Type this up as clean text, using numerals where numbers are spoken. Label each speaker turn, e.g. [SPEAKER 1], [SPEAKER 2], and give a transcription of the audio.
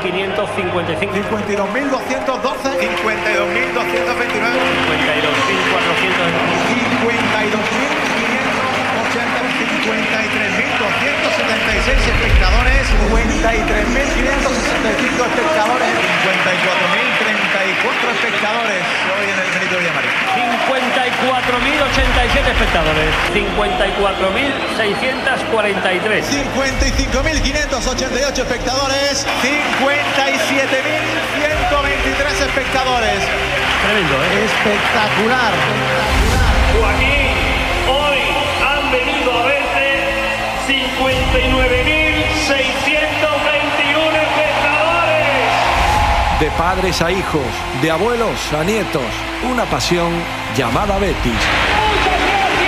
[SPEAKER 1] 52.555.
[SPEAKER 2] 52.212.
[SPEAKER 3] 52.229.
[SPEAKER 2] 53.276 espectadores. 53.565 espectadores. 54.034 espectadores hoy en el Benito Villamarín.
[SPEAKER 1] 54.087 espectadores. 54.643.
[SPEAKER 2] 55.588 espectadores. 57.123 espectadores.
[SPEAKER 1] Tremendo, ¿eh?
[SPEAKER 2] Espectacular.
[SPEAKER 4] Joaquín, hoy han venido a verte 59.621 espectadores.
[SPEAKER 5] De padres a hijos, de abuelos a nietos, una pasión llamada Betis.